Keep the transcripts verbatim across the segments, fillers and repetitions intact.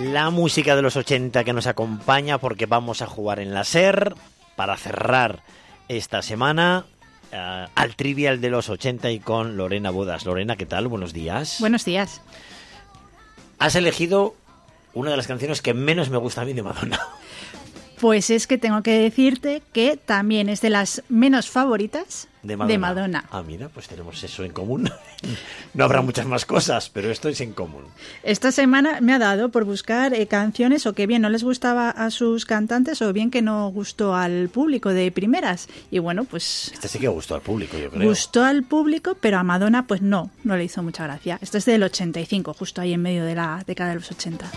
La música de los ochenta que nos acompaña porque vamos a jugar en la SER para cerrar esta semana uh, al Trivial de los ochenta y con Lorena Bodas. Lorena, ¿qué tal? Buenos días. Buenos días. Has elegido una de las canciones que menos me gusta a mí de Madonna. Pues es que tengo que decirte que también es de las menos favoritas de Madonna. de Madonna. Ah, mira, pues tenemos eso en común. No habrá muchas más cosas, pero esto es en común. Esta semana me ha dado por buscar eh, canciones o que bien no les gustaba a sus cantantes o bien que no gustó al público de primeras. Y bueno, pues... Este sí que gustó al público, yo creo. Gustó al público, pero a Madonna pues no, no le hizo mucha gracia. Esto es del ochenta y cinco, justo ahí en medio de la década de los ochenta.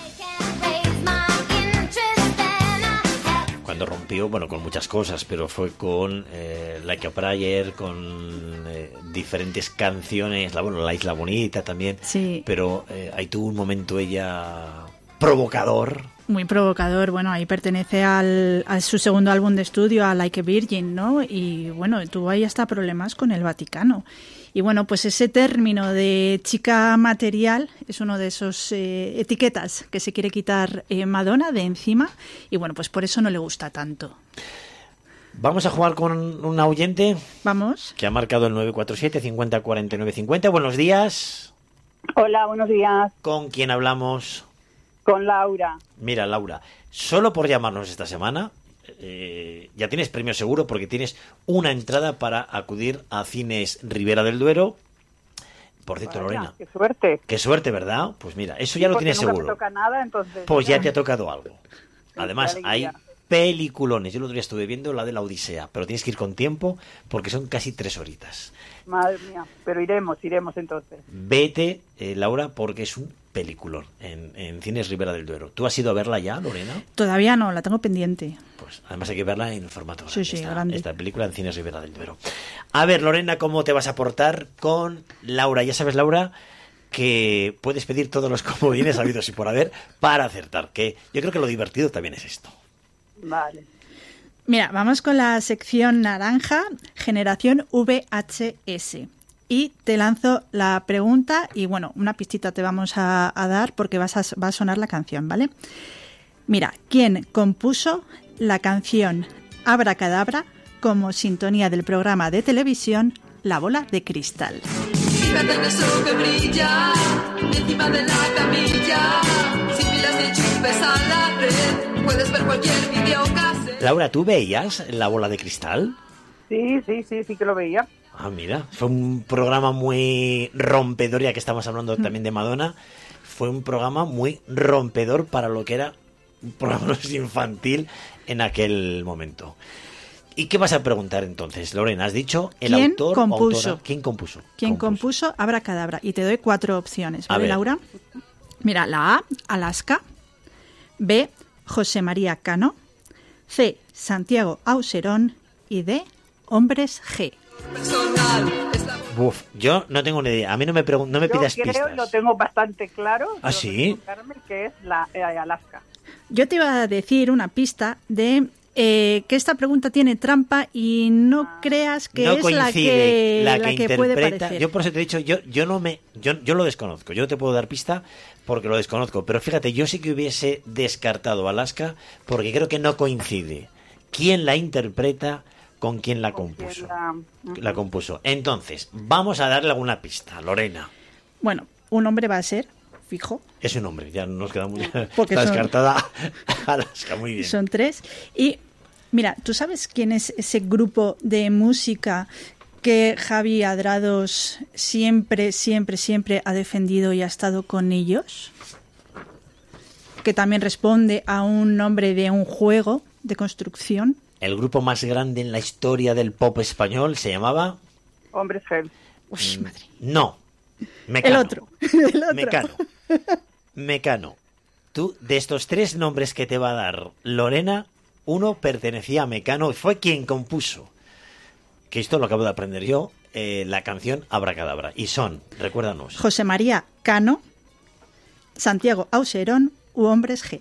Cuando rompió, bueno, con muchas cosas, pero fue con eh, Like a Prayer, con eh, diferentes canciones, la, bueno, La Isla Bonita también, sí. Pero eh, ahí tuvo un momento ella provocador. Muy provocador, bueno, ahí pertenece al, a su segundo álbum de estudio, a Like a Virgin, ¿no? Y bueno, tuvo ahí hasta problemas con el Vaticano. Y bueno, pues ese término de chica material es uno de esos eh, etiquetas que se quiere quitar eh, Madonna de encima y bueno, pues por eso no le gusta tanto. Vamos a jugar con un oyente. Vamos. Que ha marcado el nueve cuatro siete, cincuenta, cuarenta y nueve, cincuenta. Buenos días. Hola, buenos días. ¿Con quién hablamos? Con Laura. Mira, Laura, solo por llamarnos esta semana... Eh, ya tienes premio seguro porque tienes una entrada para acudir a Cines Ribera del Duero. Por cierto, Vaya, Lorena, qué suerte. Qué suerte, ¿verdad? Pues mira, eso ya Sí, lo tienes nunca seguro. Me toca nada, entonces, pues ya te ha tocado algo. Además, qué hay alegría. peliculones. Yo el otro día estuve viendo la de la Odisea, pero tienes que ir con tiempo porque son casi tres horitas. Madre mía, pero iremos, iremos entonces. Vete, eh, Laura, porque es un peliculón en, en Cines Ribera del Duero. ¿Tú has ido a verla ya, Lorena? Todavía no, la tengo pendiente. Pues además hay que verla en formato grande. Sí, sí, esta, grande. Esta película en Cines Ribera del Duero. A ver, Lorena, ¿cómo te vas a portar con Laura? Ya sabes, Laura, que puedes pedir todos los comodines habidos y por haber para acertar. Que yo creo que lo divertido también es esto. Vale. Mira, vamos con la sección naranja, generación V H S. Y te lanzo la pregunta y, bueno, una pistita te vamos a, a dar porque vas a, va a sonar la canción, ¿vale? Mira, ¿quién compuso la canción Abracadabra como sintonía del programa de televisión La Bola de Cristal? Fíjate en eso que brilla encima de la camilla. Sin pilas ni chupes a la red, puedes ver cualquier videocasete. Laura, ¿tú veías La Bola de Cristal? Sí, sí, sí, sí que lo veía. Ah, mira, fue un programa muy rompedor, ya que estamos hablando también de Madonna. Fue un programa muy rompedor para lo que era un programa infantil en aquel momento. ¿Y qué vas a preguntar entonces, Lorena? ¿Has dicho el ¿Quién autor compuso? o autora? ¿Quién compuso? ¿Quién compuso? compuso Abracadabra? Y te doy cuatro opciones, A ¿vale, ver. Laura? Mira, la A, Alaska. B, José María Cano. C, Santiago Auserón. Y D, Hombres G. Uf, yo no tengo ni idea. A mí no me, pregun- no me Yo pidas creo pistas. y lo tengo bastante claro. ¿Ah, pero sí? tengo que buscarme que es la eh, Alaska. Yo te iba a decir una pista de eh, que esta pregunta tiene trampa y no creas que no es la coincide que, la la que que puede interpreta. parecer. Yo por eso te he dicho, yo, yo no me, yo, yo lo desconozco. Yo no te puedo dar pista porque lo desconozco. Pero fíjate, yo sí que hubiese descartado Alaska porque creo que no coincide. ¿Quién la interpreta con quién la Con compuso? quién la- La compuso. Entonces, vamos a darle alguna pista, Lorena. Bueno, un hombre va a ser fijo. Es un hombre, ya nos quedamos. Ya Porque está son- descartada Alaska, muy bien. Son tres. Y mira, ¿tú sabes quién es ese grupo de música que Javi Adrados siempre, siempre, siempre ha defendido y ha estado con ellos? Que también responde a un nombre de un juego de construcción. El grupo más grande en la historia del pop español se llamaba... Hombres G. Uy, Mm, madre. No. Mecano. El otro. El otro. Mecano. Mecano. Tú, de estos tres nombres que te va a dar Lorena, uno pertenecía a Mecano y fue quien compuso, que esto lo acabo de aprender yo, eh, la canción Abracadabra. Y son, recuérdanos, José María Cano, Santiago Auserón u Hombres G.